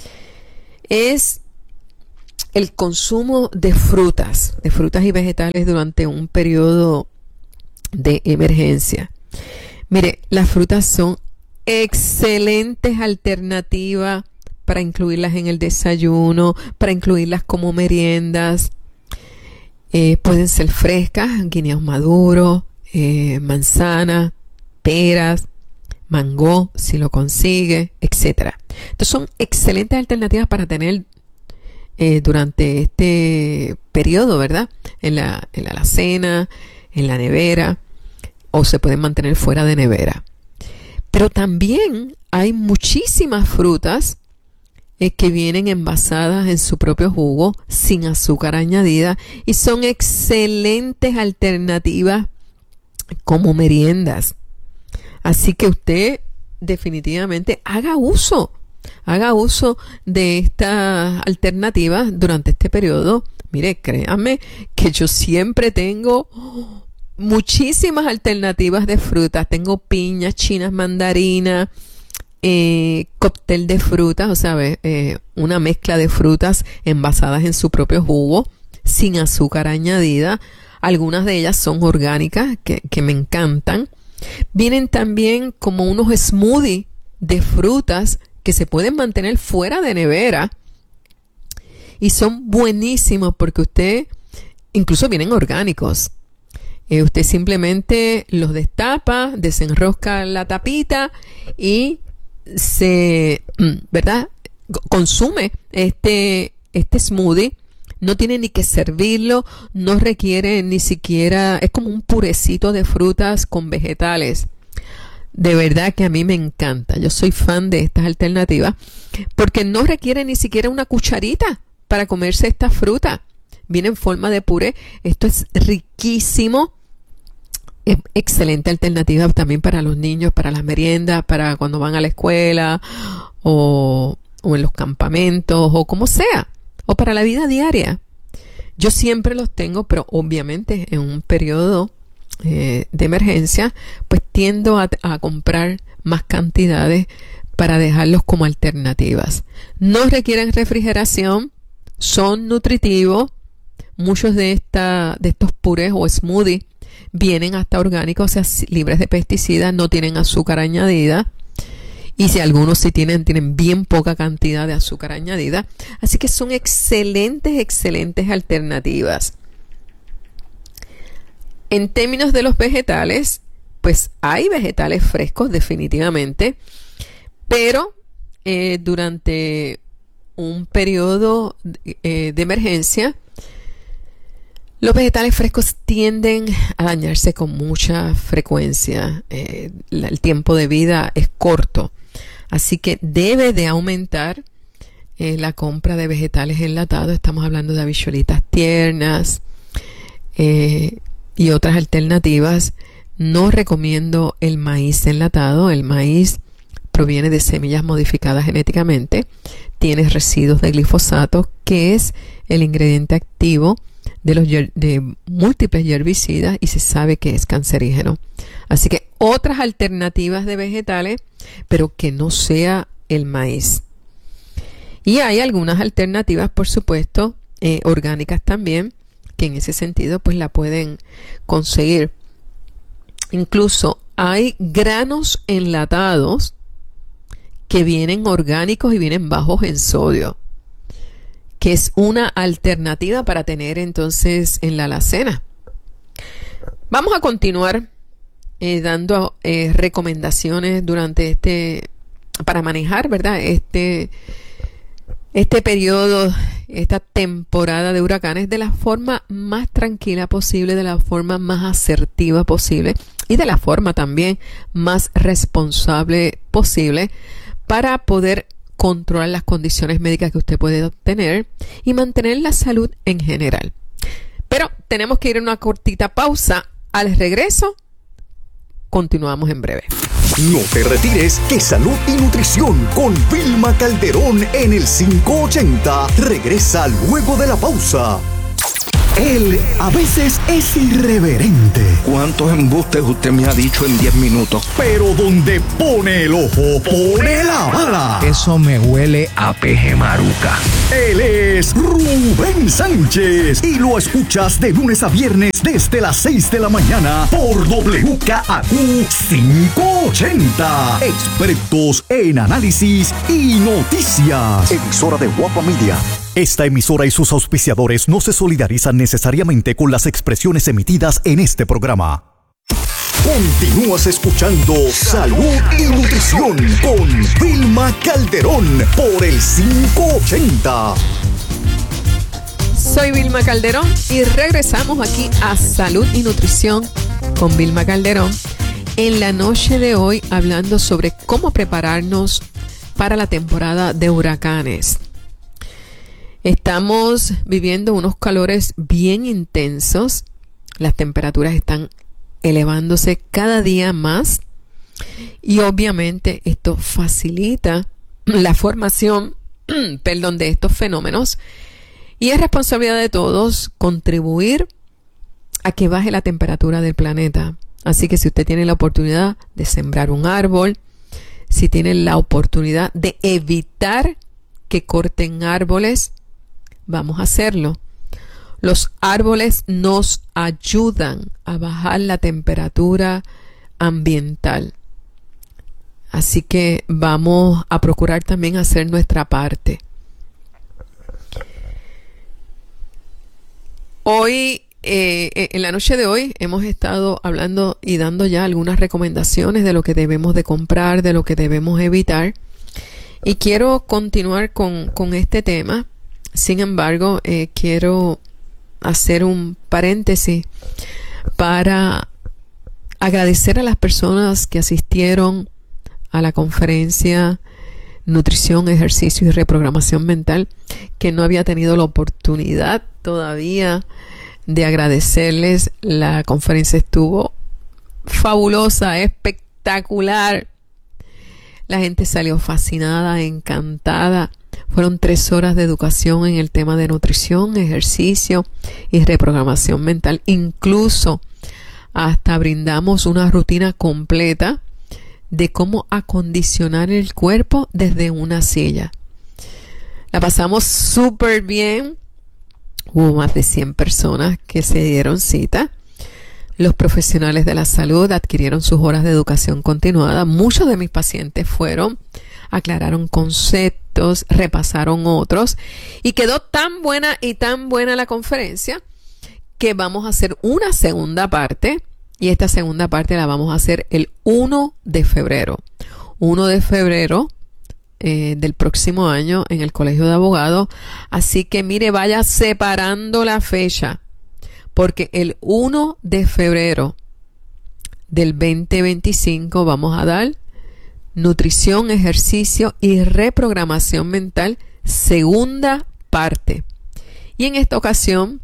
es el consumo de frutas, de frutas y vegetales durante un periodo de emergencia. Mire, las frutas son excelentes alternativas para incluirlas en el desayuno, para incluirlas como meriendas. Eh, pueden ser frescas, guineos maduros, eh, manzanas, peras, mango, si lo consigue, etcétera. Entonces son excelentes alternativas para tener eh, durante este periodo, ¿verdad? En la, en la alacena, en la nevera, o se pueden mantener fuera de nevera. Pero también hay muchísimas frutas eh, que vienen envasadas en su propio jugo, sin azúcar añadida, y son excelentes alternativas como meriendas. Así que usted definitivamente haga uso, haga uso de estas alternativas durante este periodo. Mire, créanme que yo siempre tengo muchísimas alternativas de frutas. Tengo piñas, chinas, mandarinas, eh, cóctel de frutas, o sea, eh, una mezcla de frutas envasadas en su propio jugo, sin azúcar añadida. Algunas de ellas son orgánicas, que, que me encantan. Vienen también como unos smoothies de frutas que se pueden mantener fuera de nevera y son buenísimos porque usted, incluso vienen orgánicos. Eh, usted simplemente los destapa, desenrosca la tapita y se, ¿verdad? Consume este, este smoothie. No tiene ni que servirlo, no requiere ni siquiera, es como un purecito de frutas con vegetales. De verdad que a mí me encanta. Yo soy fan de estas alternativas porque no requiere ni siquiera una cucharita para comerse esta fruta. Viene en forma de puré. Esto es riquísimo. Es excelente alternativa también para los niños, para las meriendas, para cuando van a la escuela o, o en los campamentos o como sea. O para la vida diaria. Yo siempre los tengo, pero obviamente en un periodo eh, de emergencia, pues tiendo a, a comprar más cantidades para dejarlos como alternativas. No requieren refrigeración, son nutritivos. Muchos de, esta, de estos purés o smoothies vienen hasta orgánicos, o sea, libres de pesticidas, no tienen azúcar añadida. Y si algunos sí tienen, tienen bien poca cantidad de azúcar añadida. Así que son excelentes, excelentes alternativas. En términos de los vegetales, pues hay vegetales frescos definitivamente. Pero eh, durante un periodo eh, de emergencia, los vegetales frescos tienden a dañarse con mucha frecuencia. Eh, el tiempo de vida es corto. Así que debe de aumentar eh, la compra de vegetales enlatados. Estamos hablando de habichuelitas tiernas eh, y otras alternativas. No recomiendo el maíz enlatado. El maíz proviene de semillas modificadas genéticamente. Tiene residuos de glifosato, que es el ingrediente activo de los de múltiples herbicidas y se sabe que es cancerígeno. Así que otras alternativas de vegetales, pero que no sea el maíz. Y hay algunas alternativas, por supuesto, eh, orgánicas también, que en ese sentido pues la pueden conseguir. Incluso hay granos enlatados que vienen orgánicos y vienen bajos en sodio, que es una alternativa para tener entonces en la alacena. Vamos a continuar eh, dando eh, recomendaciones durante este, para manejar, ¿verdad? Este, este periodo, esta temporada de huracanes de la forma más tranquila posible, de la forma más asertiva posible y de la forma también más responsable posible para poder controlar las condiciones médicas que usted puede obtener y mantener la salud en general. Pero tenemos que ir a una cortita pausa. Al regreso, continuamos en breve. No te retires, que Salud y Nutrición con Vilma Calderón en el quinientos ochenta regresa luego de la pausa. Él a veces es irreverente. ¿Cuántos embustes usted me ha dicho en diez minutos? Pero donde pone el ojo, pone la bala. Eso me huele a peje maruca. Él es Rubén Sánchez y lo escuchas de lunes a viernes desde las seis de la mañana por W K A Q quinientos ochenta. Expertos en análisis y noticias. Emisora de Guapa Media. Esta emisora y sus auspiciadores no se solidarizan necesariamente con las expresiones emitidas en este programa. Continúas escuchando Salud y Nutrición con Vilma Calderón por el quinientos ochenta. Soy Vilma Calderón y regresamos aquí a Salud y Nutrición con Vilma Calderón en la noche de hoy hablando sobre cómo prepararnos para la temporada de huracanes. Estamos viviendo unos calores bien intensos, las temperaturas están elevándose cada día más y obviamente esto facilita la formación perdón, de estos fenómenos y es responsabilidad de todos contribuir a que baje la temperatura del planeta. Así que si usted tiene la oportunidad de sembrar un árbol, si tiene la oportunidad de evitar que corten árboles, vamos a hacerlo. Los árboles nos ayudan a bajar la temperatura ambiental. Así que vamos a procurar también hacer nuestra parte. Hoy, eh, en la noche de hoy, hemos estado hablando y dando ya algunas recomendaciones de lo que debemos de comprar, de lo que debemos evitar. Y quiero continuar con, con este tema. Sin embargo, eh, quiero hacer un paréntesis para agradecer a las personas que asistieron a la conferencia Nutrición, Ejercicio y Reprogramación Mental, que no había tenido la oportunidad todavía de agradecerles. La conferencia estuvo fabulosa, espectacular. La gente salió fascinada, encantada. Fueron tres horas de educación en el tema de nutrición, ejercicio y reprogramación mental. Incluso hasta brindamos una rutina completa de cómo acondicionar el cuerpo desde una silla. La pasamos súper bien. Hubo más de cien personas que se dieron cita. Los profesionales de la salud adquirieron sus horas de educación continuada. Muchos de mis pacientes fueron, aclararon conceptos, repasaron otros y quedó tan buena y tan buena la conferencia que vamos a hacer una segunda parte y esta segunda parte la vamos a hacer el primero de febrero. primero de febrero eh, del próximo año en el Colegio de Abogados. Así que mire, vaya separando la fecha. Porque el primero de febrero del veinte veinticinco vamos a dar nutrición, ejercicio y reprogramación mental, segunda parte. Y en esta ocasión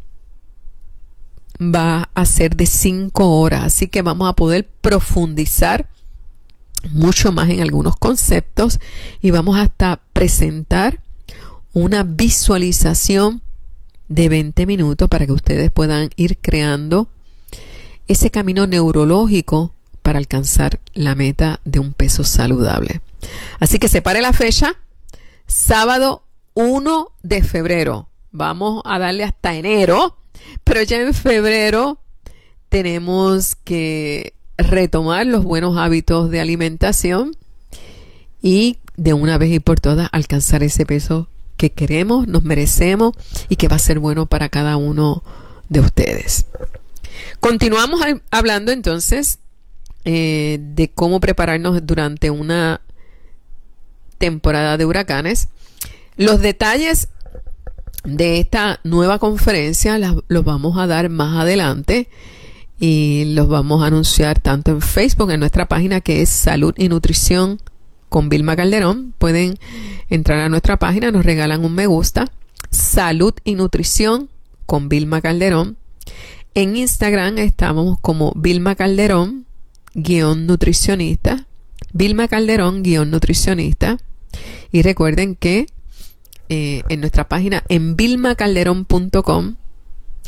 va a ser de cinco horas. Así que vamos a poder profundizar mucho más en algunos conceptos y vamos hasta presentar una visualización de veinte minutos para que ustedes puedan ir creando ese camino neurológico para alcanzar la meta de un peso saludable. Así que separe la fecha, sábado primero de febrero. Vamos a darle hasta enero, pero ya en febrero tenemos que retomar los buenos hábitos de alimentación y de una vez y por todas alcanzar ese peso que queremos, nos merecemos y que va a ser bueno para cada uno de ustedes. Continuamos hablando entonces eh, de cómo prepararnos durante una temporada de huracanes. Los detalles de esta nueva conferencia las, los vamos a dar más adelante y los vamos a anunciar tanto en Facebook, en nuestra página que es Salud y Nutrición con Vilma Calderón. Pueden entrar a nuestra página, nos regalan un me gusta. Salud y Nutrición con Vilma Calderón. En Instagram estamos como Vilma Calderón guión nutricionista. Vilma Calderón guión nutricionista. Y recuerden que eh, en nuestra página en vilma calderón punto com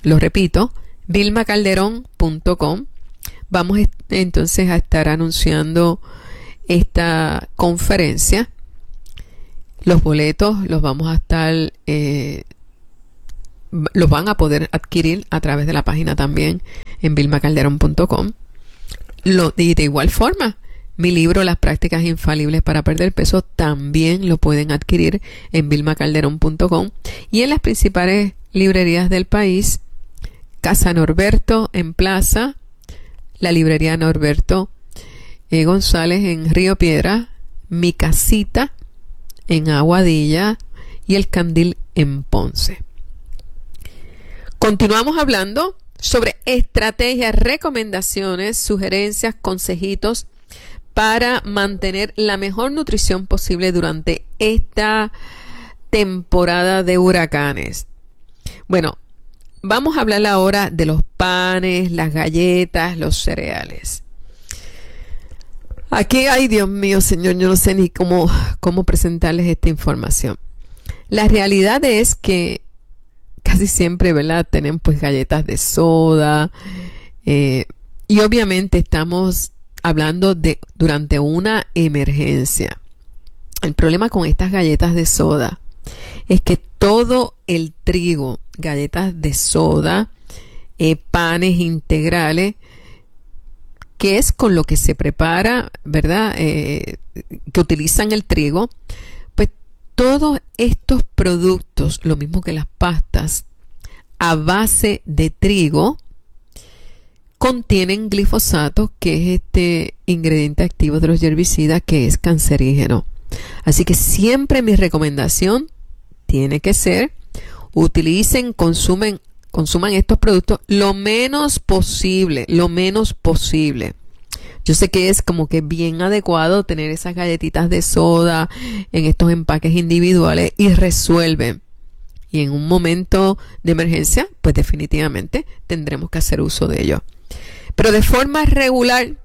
Lo repito, vilma calderón punto com. Vamos entonces a estar anunciando esta conferencia. Los boletos los vamos a estar, eh, los van a poder adquirir a través de la página también en vilma calderón punto com. Lo, y de igual forma, mi libro Las prácticas infalibles para perder peso también lo pueden adquirir en vilma calderón punto com y en las principales librerías del país: Casa Norberto en Plaza, la librería Norberto eh, González en Río Piedra, Mi Casita en Aguadilla y El Candil en Ponce. Continuamos hablando sobre estrategias, recomendaciones, sugerencias, consejitos para mantener la mejor nutrición posible durante esta temporada de huracanes. Bueno, vamos a hablar ahora de los panes, las galletas, los cereales. Aquí, ay Dios mío, Señor, yo no sé ni cómo, cómo presentarles esta información. La realidad es que casi siempre, ¿verdad?, tenemos pues galletas de soda eh, y obviamente estamos hablando de durante una emergencia. El problema con estas galletas de soda es que todo el trigo, galletas de soda, eh, panes integrales, que es con lo que se prepara, ¿verdad?, eh, que utilizan el trigo, pues todos estos productos, lo mismo que las pastas, a base de trigo, contienen glifosato, que es este ingrediente activo de los herbicidas que es cancerígeno. Así que siempre mi recomendación tiene que ser: utilicen, consumen, consuman estos productos lo menos posible, lo menos posible. Yo sé que es como que bien adecuado tener esas galletitas de soda en estos empaques individuales y resuelven. Y en un momento de emergencia, pues definitivamente tendremos que hacer uso de ello. Pero de forma regular,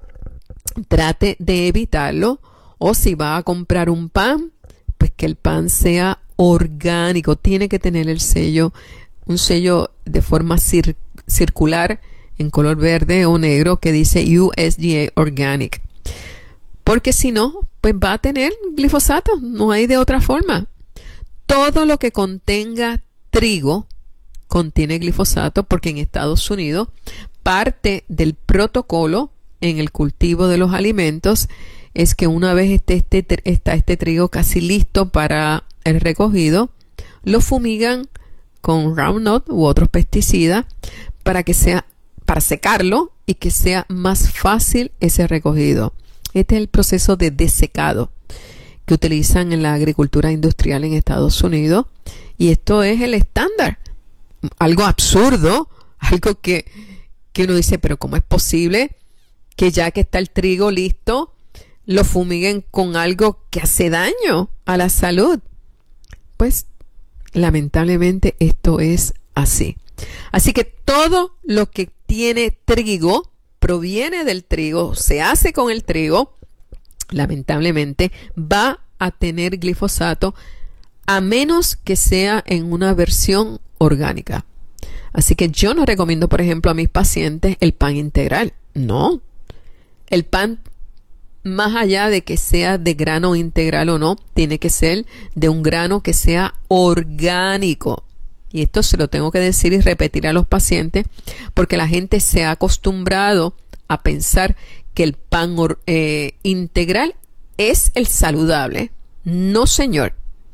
trate de evitarlo. O si va a comprar un pan, pues que el pan sea orgánico. Tiene que tener el sello, un sello de forma cir- circular en color verde o negro que dice U S D A Organic. Porque si no, pues va a tener glifosato. No hay de otra forma. Todo lo que contenga trigo contiene glifosato, porque en Estados Unidos parte del protocolo en el cultivo de los alimentos es que una vez esté este, está este trigo casi listo para el recogido, lo fumigan con Roundup u otros pesticidas para que sea, para secarlo y que sea más fácil ese recogido. Este es el proceso de desecado que utilizan en la agricultura industrial en Estados Unidos, y esto es el estándar. Algo absurdo, algo que, que uno dice, pero ¿cómo es posible que ya que está el trigo listo, lo fumiguen con algo que hace daño a la salud? Pues lamentablemente esto es así. Así que todo lo que tiene trigo proviene del trigo, se hace con el trigo, lamentablemente va a tener glifosato, a menos que sea en una versión orgánica. Así que yo no recomiendo, por ejemplo, a mis pacientes el pan integral. No. El pan, más allá de que sea de grano integral o no, tiene que ser de un grano que sea orgánico. Y esto se lo tengo que decir y repetir a los pacientes, porque la gente se ha acostumbrado a pensar que el pan eh, integral es el saludable. No, señor.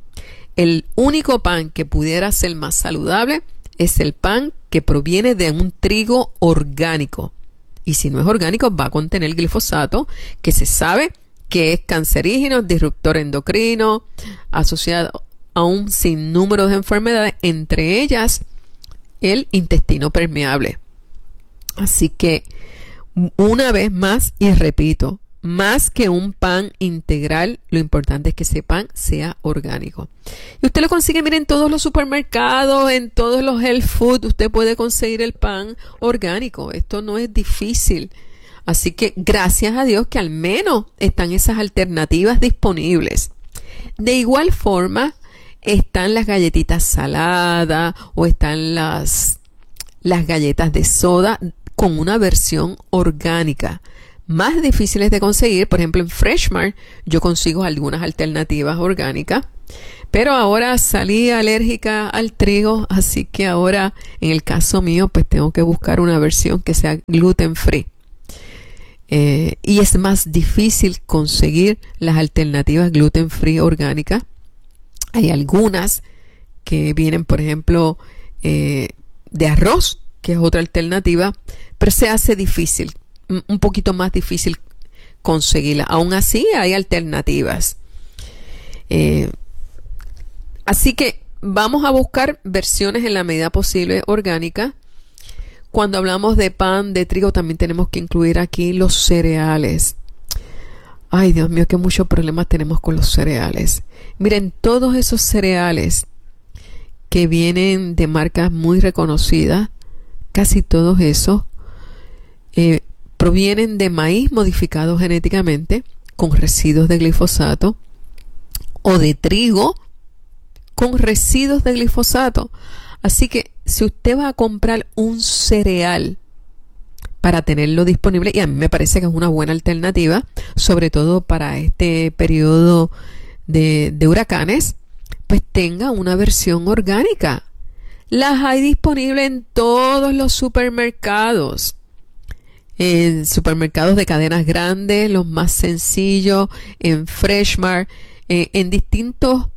El único pan que pudiera ser más saludable es el pan que proviene de un trigo orgánico. Y si no es orgánico, va a contener glifosato, que se sabe que es cancerígeno, disruptor endocrino, asociado a un sinnúmero de enfermedades, entre ellas el intestino permeable. Así que, una vez más, y repito, más que un pan integral, lo importante es que ese pan sea orgánico. Y usted lo consigue, miren, en todos los supermercados, en todos los health food, usted puede conseguir el pan orgánico. Esto no es difícil. Así que gracias a Dios que al menos están esas alternativas disponibles. De igual forma, están las galletitas saladas o están las, las galletas de soda con una versión orgánica. Más difíciles de conseguir, por ejemplo en Fresh Mart yo consigo algunas alternativas orgánicas, pero ahora salí alérgica al trigo, así que ahora en el caso mío pues tengo que buscar una versión que sea gluten free. Eh, y es más difícil conseguir las alternativas gluten free orgánicas. Hay algunas que vienen, por ejemplo, eh, de arroz, que es otra alternativa, pero se hace difícil, un poquito más difícil conseguirla. Aún así hay alternativas. Eh, así que vamos a buscar versiones en la medida posible orgánicas. Cuando hablamos de pan de trigo también tenemos que incluir aquí los cereales. Ay, Dios mío, que muchos problemas tenemos con los cereales. Miren, todos esos cereales que vienen de marcas muy reconocidas, casi todos esos, eh, provienen de maíz modificado genéticamente con residuos de glifosato o de trigo con residuos de glifosato. Así que si usted va a comprar un cereal para tenerlo disponible, y a mí me parece que es una buena alternativa, sobre todo para este periodo de, de huracanes, pues tenga una versión orgánica. Las hay disponibles en todos los supermercados, en supermercados de cadenas grandes, los más sencillos, en Fresh Mart, eh, en distintos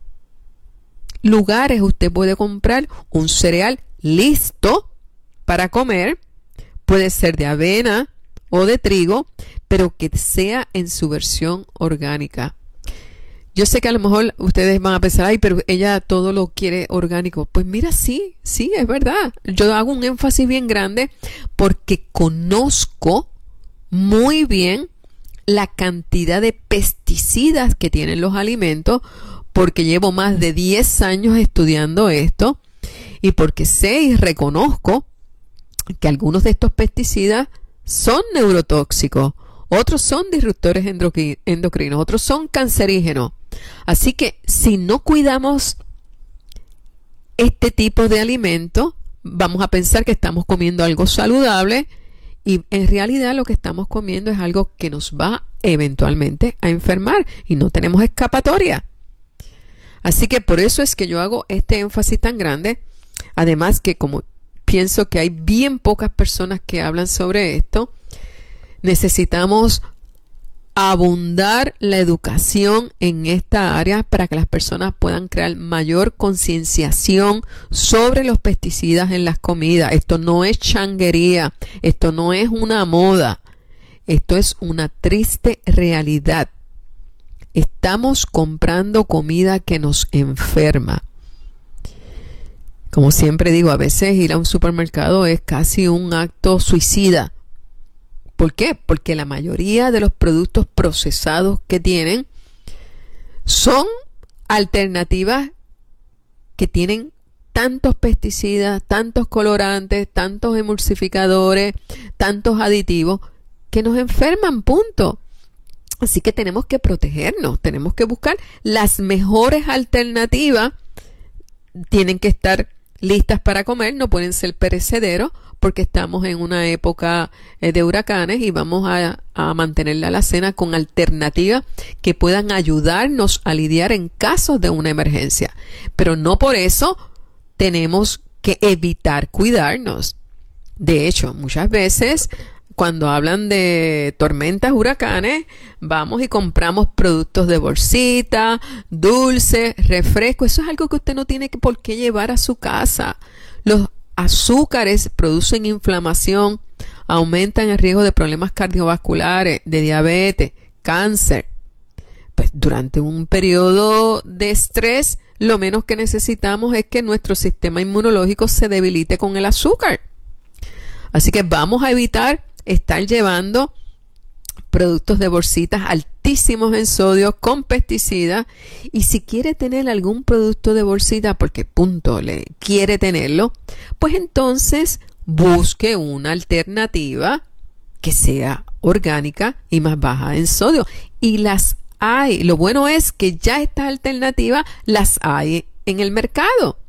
lugares usted puede comprar un cereal listo para comer. Puede ser de avena o de trigo, pero que sea en su versión orgánica. Yo sé que a lo mejor ustedes van a pensar, ay, pero ella todo lo quiere orgánico. Pues mira, sí, sí, es verdad. Yo hago un énfasis bien grande porque conozco muy bien la cantidad de pesticidas que tienen los alimentos, porque llevo más de diez años estudiando esto y porque sé y reconozco que algunos de estos pesticidas son neurotóxicos, otros son disruptores endocrinos, otros son cancerígenos. Así que si no cuidamos este tipo de alimento, vamos a pensar que estamos comiendo algo saludable y en realidad lo que estamos comiendo es algo que nos va eventualmente a enfermar y no tenemos escapatoria. Así que por eso es que yo hago este énfasis tan grande. Además que como pienso que hay bien pocas personas que hablan sobre esto, necesitamos abundar la educación en esta área para que las personas puedan crear mayor concienciación sobre los pesticidas en las comidas. Esto no es changuería, esto no es una moda, esto es una triste realidad. Estamos comprando comida que nos enferma. Como siempre digo, a veces ir a un supermercado es casi un acto suicida. ¿Por qué? Porque la mayoría de los productos procesados que tienen son alternativas que tienen tantos pesticidas, tantos colorantes, tantos emulsificadores, tantos aditivos que nos enferman, punto. Así que tenemos que protegernos, tenemos que buscar las mejores alternativas. Tienen que estar listas para comer, no pueden ser perecederos porque estamos en una época eh, de huracanes y vamos a, a mantener la alacena con alternativas que puedan ayudarnos a lidiar en casos de una emergencia. Pero no por eso tenemos que evitar cuidarnos. De hecho, muchas veces cuando hablan de tormentas, huracanes, vamos y compramos productos de bolsita, dulces, refresco. Eso es algo que usted no tiene por qué llevar a su casa. Los azúcares producen inflamación, aumentan el riesgo de problemas cardiovasculares, de diabetes, cáncer. Pues durante un periodo de estrés, lo menos que necesitamos es que nuestro sistema inmunológico se debilite con el azúcar. Así que vamos a evitar estar llevando productos de bolsitas altísimos en sodio con pesticidas. Y si quiere tener algún producto de bolsita porque punto le quiere tenerlo, pues entonces busque una alternativa que sea orgánica y más baja en sodio. Y las hay. Lo bueno es que ya estas alternativas las hay en el mercado.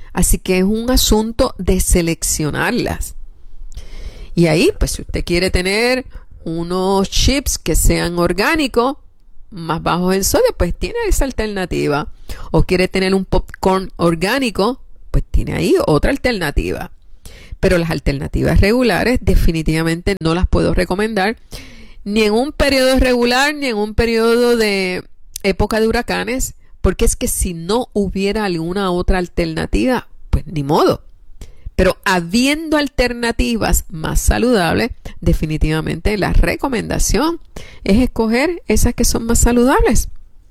Así que es un asunto de seleccionarlas. Y ahí, pues si usted quiere tener unos chips que sean orgánicos, más bajos en sodio, pues tiene esa alternativa. O quiere tener un popcorn orgánico, pues tiene ahí otra alternativa. Pero las alternativas regulares definitivamente no las puedo recomendar, ni en un periodo regular, ni en un periodo de época de huracanes, porque es que si no hubiera alguna otra alternativa, pues ni modo. Pero habiendo alternativas más saludables, definitivamente la recomendación es escoger esas que son más saludables.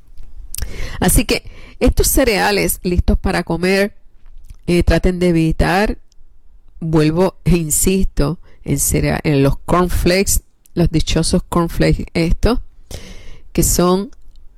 Así que estos cereales listos para comer, eh, traten de evitar, vuelvo e insisto, en, cereal, en los cornflakes, los dichosos cornflakes estos, que son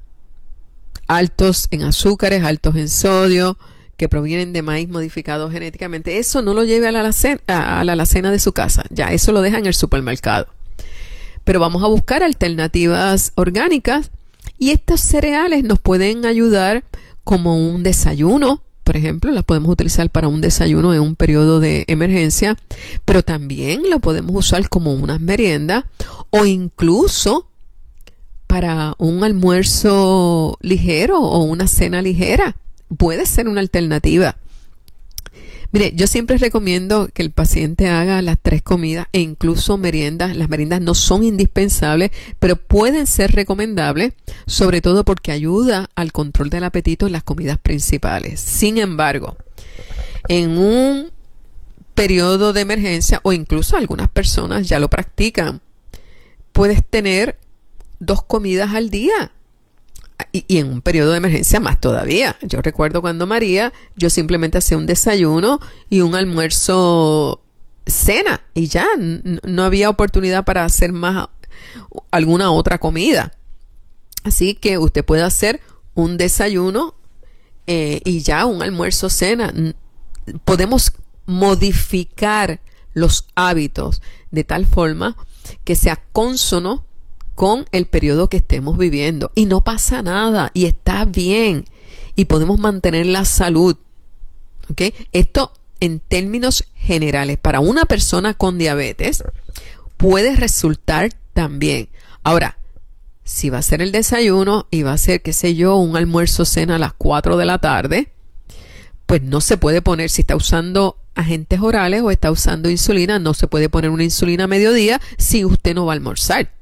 altos en azúcares, altos en sodio, que provienen de maíz modificado genéticamente. Eso no lo lleve a la, alacena, a la alacena de su casa. Ya, eso lo deja en el supermercado. Pero vamos a buscar alternativas orgánicas y estos cereales nos pueden ayudar como un desayuno. Por ejemplo, las podemos utilizar para un desayuno en un periodo de emergencia, pero también lo podemos usar como unas meriendas o incluso para un almuerzo ligero o una cena ligera. Puede ser una alternativa. Mire, yo siempre recomiendo que el paciente haga las tres comidas e incluso meriendas. Las meriendas no son indispensables, pero pueden ser recomendables, sobre todo porque ayuda al control del apetito en las comidas principales. Sin embargo, en un periodo de emergencia, o incluso algunas personas ya lo practican, puedes tener dos comidas al día. Y, y en un periodo de emergencia más todavía. Yo recuerdo cuando María, yo simplemente hacía un desayuno y un almuerzo cena y ya n- no había oportunidad para hacer más alguna otra comida. Así que usted puede hacer un desayuno eh, y ya un almuerzo cena. Podemos modificar los hábitos de tal forma que sea consono con el periodo que estemos viviendo y no pasa nada y está bien y podemos mantener la salud. ¿Okay? Esto en términos generales para una persona con diabetes puede resultar también. Ahora, si va a ser el desayuno y va a ser, qué sé yo, un almuerzo cena a las cuatro de la tarde, pues no se puede poner, si está usando agentes orales o está usando insulina, no se puede poner una insulina a mediodía si usted no va a almorzar.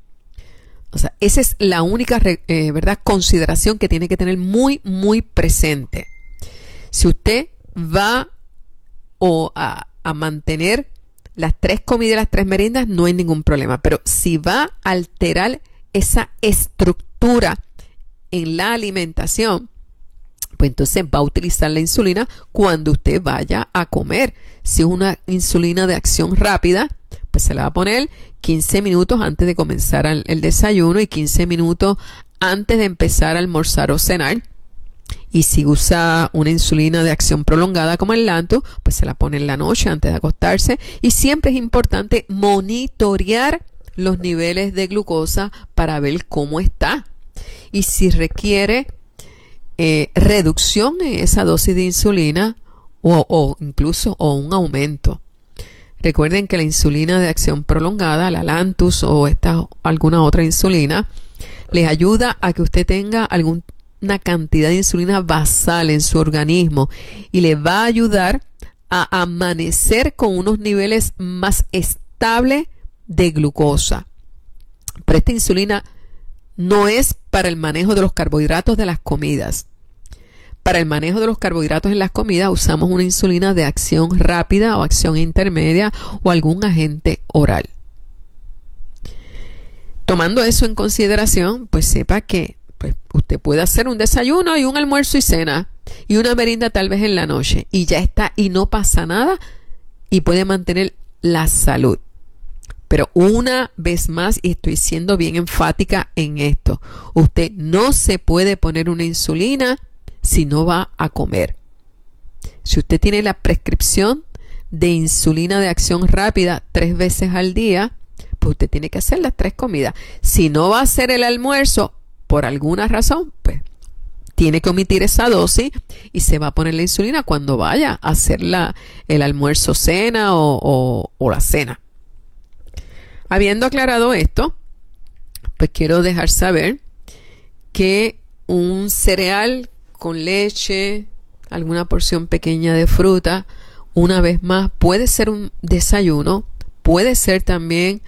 O sea, esa es la única eh, ¿verdad? consideración que tiene que tener muy, muy presente. Si usted va o a, a mantener las tres comidas y las tres meriendas, no hay ningún problema. Pero si va a alterar esa estructura en la alimentación, pues entonces va a utilizar la insulina cuando usted vaya a comer. Si es una insulina de acción rápida, pues se la va a poner quince minutos antes de comenzar el, el desayuno y quince minutos antes de empezar a almorzar o cenar. Y si usa una insulina de acción prolongada como el Lantus, pues se la pone en la noche antes de acostarse. Y siempre es importante monitorear los niveles de glucosa para ver cómo está. Y si requiere eh, reducción en esa dosis de insulina o, o incluso o un aumento. Recuerden que la insulina de acción prolongada, la Lantus o esta alguna otra insulina, les ayuda a que usted tenga alguna cantidad de insulina basal en su organismo y le va a ayudar a amanecer con unos niveles más estables de glucosa. Pero esta insulina no es para el manejo de los carbohidratos de las comidas. Para el manejo de los carbohidratos en las comidas usamos una insulina de acción rápida o acción intermedia o algún agente oral. Tomando eso en consideración, pues sepa que pues, usted puede hacer un desayuno y un almuerzo y cena y una merienda tal vez en la noche y ya está y no pasa nada y puede mantener la salud. Pero una vez más, y estoy siendo bien enfática en esto, usted no se puede poner una insulina si no va a comer. Si usted tiene la prescripción de insulina de acción rápida tres veces al día, pues usted tiene que hacer las tres comidas. Si no va a hacer el almuerzo por alguna razón, pues tiene que omitir esa dosis y se va a poner la insulina cuando vaya a hacer la, el almuerzo, cena o, o, o la cena. Habiendo aclarado esto, pues quiero dejar saber que un cereal con leche, alguna porción pequeña de fruta, una vez más, puede ser un desayuno, puede ser también